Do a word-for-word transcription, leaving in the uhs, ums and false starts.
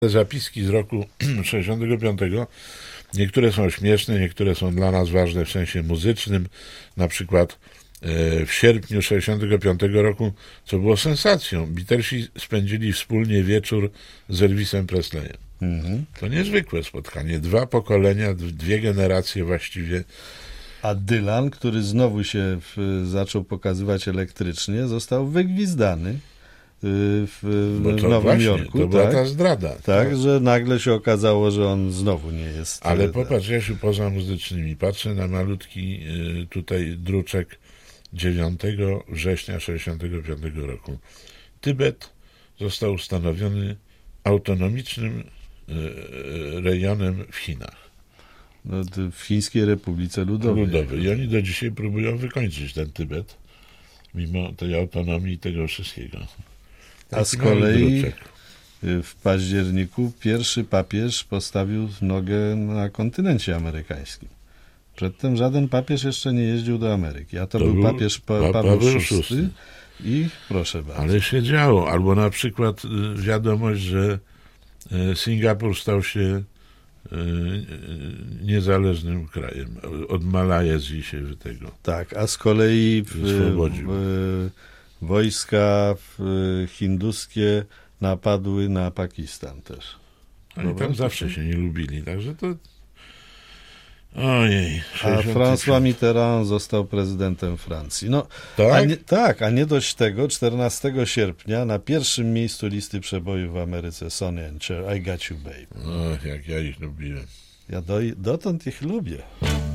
Te zapiski z roku sześćdziesiątego piątego, niektóre są śmieszne, niektóre są dla nas ważne w sensie muzycznym. Na przykład e, w sierpniu sześćdziesiątego piątego roku, co było sensacją, Beatlesi spędzili wspólnie wieczór z Elvisem Presleyem. Mhm. To niezwykłe spotkanie. Dwa pokolenia, dwie generacje właściwie. A Dylan, który znowu się w, zaczął pokazywać elektrycznie, został wygwizdany w, w Nowym właśnie, Jorku. To była tak? ta zdrada. Tak, tak, że nagle się okazało, że on znowu nie jest. Ale popatrz, Jasiu, poza muzycznymi, patrzę na malutki y, tutaj druczek dziewiątego września sześćdziesiątego piątego roku. Tybet został ustanowiony autonomicznym y, rejonem w Chinach. No, w Chińskiej Republice Ludowej. Ludowej. I oni do dzisiaj próbują wykończyć ten Tybet, mimo tej autonomii i tego wszystkiego. A z kolei w październiku pierwszy papież postawił nogę na kontynencie amerykańskim. Przedtem żaden papież jeszcze nie jeździł do Ameryki, a to, to był, był papież pa, pa, Paweł, Paweł szósty. I proszę bardzo. Ale się działo. Albo na przykład wiadomość, że Singapur stał się niezależnym krajem. Od Malajzji się tego. Tak, a z kolei w, w, wojska w, hinduskie napadły na Pakistan też. Oni tam zawsze się nie lubili, także to ojej. A François Mitterrand został prezydentem Francji. No, tak? A nie, tak, a nie dość tego, czternastego sierpnia na pierwszym miejscu listy przebojów w Ameryce Sonny and Cher, I Got You Babe. O, jak ja ich lubiłem. Ja do, dotąd ich lubię.